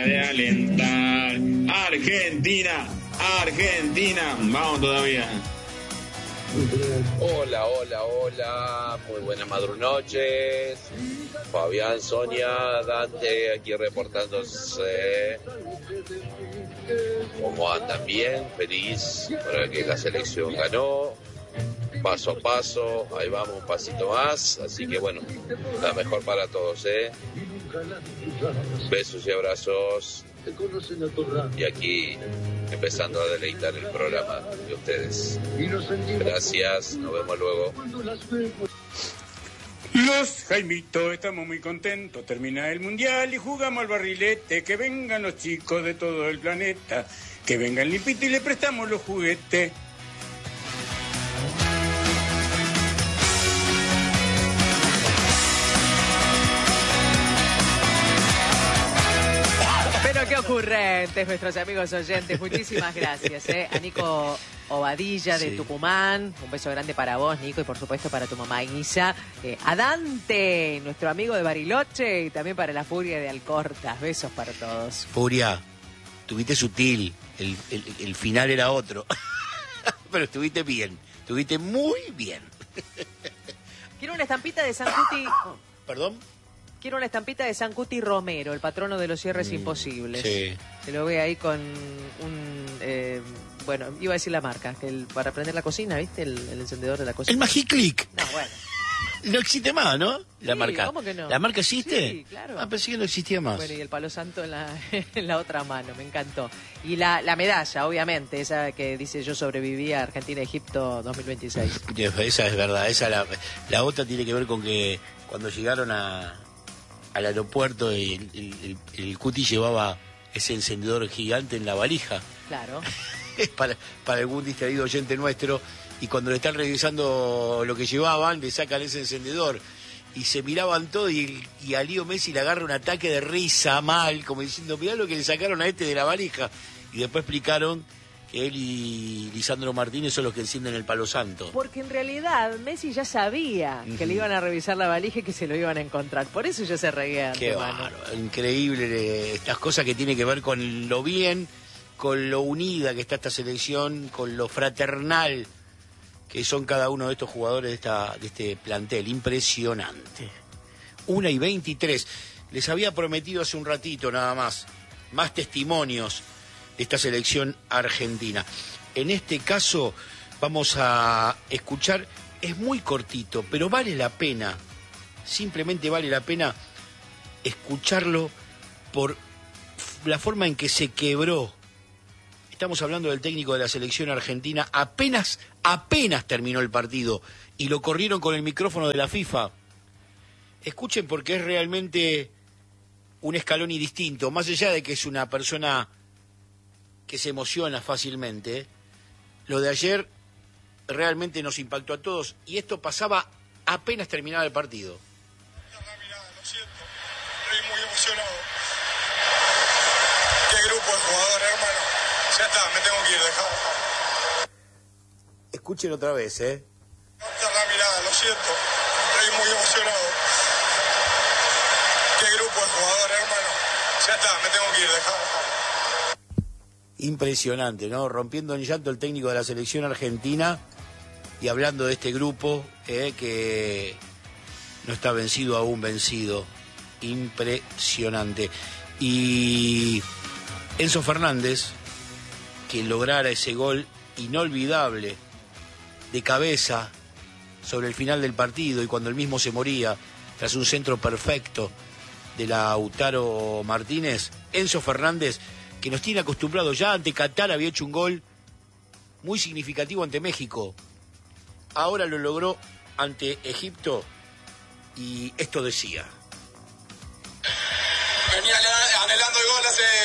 de alentar. Argentina, Argentina, vamos todavía. Hola, hola, hola, muy buenas madrunoches. Fabián, Sonia, Dante, aquí reportándose. ¿Cómo andan? Bien, feliz por que la selección ganó. Paso a paso, ahí vamos, un pasito más. Así que bueno, la mejor para todos, Besos y abrazos. Y aquí empezando a deleitar el programa de ustedes. Gracias, nos vemos luego. Los Jaimitos estamos muy contentos, termina el mundial y jugamos al barrilete, que vengan los chicos de todo el planeta, que vengan limpito y le prestamos los juguetes. Pero qué ocurrentes nuestros amigos oyentes, muchísimas gracias, a Nico Obadilla de Tucumán, un beso grande para vos, Nico, y por supuesto para tu mamá Isa, a Dante, nuestro amigo de Bariloche, y también para la Furia de Alcorta, besos para todos. Furia, estuviste sutil, el final era otro, pero estuviste bien, estuviste muy bien. Quiero una estampita de San Cuti. ¿Perdón? Quiero una estampita de San Cuti Romero, el patrono de los cierres imposibles. Sí. Se lo ve ahí con un... bueno, iba a decir la marca, que para prender la cocina, ¿viste? El encendedor de la cocina. El Magiclick. No, bueno. No existe más, ¿no? La Sí, marca. ¿cómo que no? ¿La marca existe? Sí, claro. Ah, pensé que no existía más. Bueno, y el palo santo en la otra mano, me encantó. Y la medalla, obviamente, esa que dice yo sobreviví a Argentina-Egipto 2026. Esa es verdad, la otra tiene que ver con que cuando llegaron al aeropuerto el Cuti llevaba ese encendedor gigante en la valija. Claro. para algún distraído oyente nuestro, y cuando le están revisando lo que llevaban, le sacan ese encendedor y se miraban todo, y a Leo Messi le agarra un ataque de risa mal, como diciendo, mirá lo que le sacaron a este de la valija, y después explicaron que él y Lisandro Martínez son los que encienden el palo santo. Porque en realidad Messi ya sabía que le iban a revisar la valija y que se lo iban a encontrar, por eso ya se reía. Qué bárbaro, increíble estas cosas que tienen que ver con lo bien, con lo unida que está esta selección, con lo fraternal que son cada uno de estos jugadores de este plantel. Impresionante. 1:23. Les había prometido hace un ratito nada más testimonios de esta selección argentina. En este caso vamos a escuchar, es muy cortito, pero vale la pena, simplemente vale la pena escucharlo por la forma en que se quebró. Estamos hablando del técnico de la selección argentina, apenas terminó el partido y lo corrieron con el micrófono de la FIFA. Escuchen, porque es realmente un Scaloni distinto, más allá de que es una persona que se emociona fácilmente. Lo de ayer realmente nos impactó a todos, y esto pasaba apenas terminaba el partido. Lo siento, estoy muy emocionado. Qué grupo de jugadores, hermano. Ya está, me tengo que ir, dejado. Escuchen otra vez, No cerrá mirada, lo siento, estoy muy emocionado. Qué grupo de jugadores, hermano. Ya está, me tengo que ir, dejado. Impresionante, ¿no? Rompiendo en llanto el técnico de la selección argentina y hablando de este grupo que no está vencido, aún vencido. Impresionante. Y Enzo Fernández, que lograra ese gol inolvidable de cabeza sobre el final del partido y cuando él mismo se moría tras un centro perfecto de Lautaro Martínez. Enzo Fernández, que nos tiene acostumbrados, ya ante Qatar había hecho un gol muy significativo ante México, ahora lo logró ante Egipto, y esto decía: venía anhelando el gol hace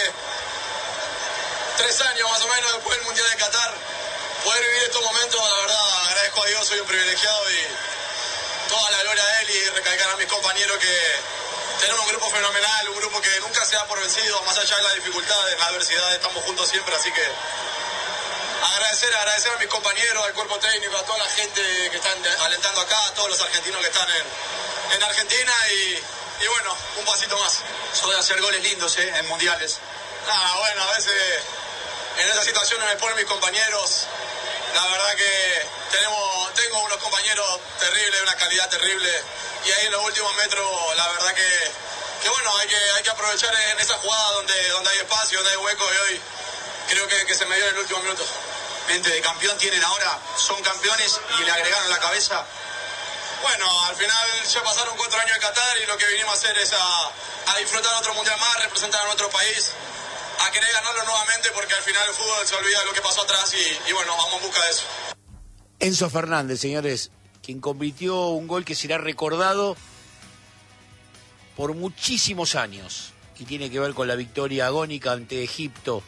3 años más o menos después del Mundial de Qatar. Poder vivir estos momentos, la verdad, agradezco a Dios, soy un privilegiado, y toda la gloria a él, y recalcar a mis compañeros que tenemos un grupo fenomenal, un grupo que nunca se da por vencido, más allá de las dificultades, de la adversidad, estamos juntos siempre, así que agradecer a mis compañeros, al cuerpo técnico, a toda la gente que están alentando acá, a todos los argentinos que están en Argentina, y y bueno, un pasito más. Soy de hacer goles lindos, en mundiales. Bueno, a veces en esas situaciones me ponen mis compañeros. La verdad que tengo unos compañeros terribles, una calidad terrible. Y ahí en los últimos metros, la verdad que bueno, hay que aprovechar en esa jugada donde hay espacio, donde hay hueco. Y hoy creo que se me dio en el último minuto. Mente de campeón tienen ahora, son campeones y le agregaron la cabeza. Bueno, al final ya pasaron 4 años en Qatar y lo que vinimos a hacer es a disfrutar otro mundial más, representar a nuestro país, a querer ganarlo nuevamente, porque al final el fútbol se olvida de lo que pasó atrás y bueno, vamos en busca de eso. Enzo Fernández, señores, quien convirtió un gol que será recordado por muchísimos años y tiene que ver con la victoria agónica ante Egipto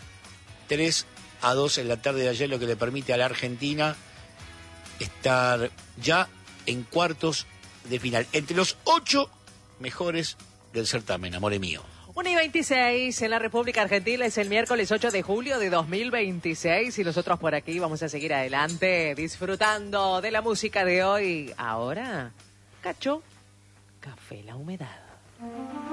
3-2 en la tarde de ayer, lo que le permite a la Argentina estar ya en cuartos de final, entre los 8 mejores del certamen, amore mío. 1:26 en la República Argentina, es el miércoles 8 de julio de 2026 y nosotros por aquí vamos a seguir adelante disfrutando de la música de hoy. Ahora, Cacho, Café La Humedad.